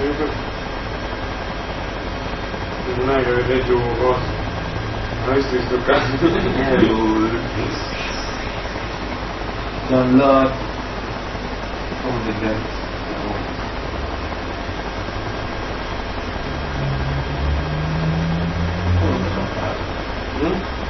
Non è che avete giù cosa? Avresti visto il caso? Dalla... come vedere? Come lo so fare?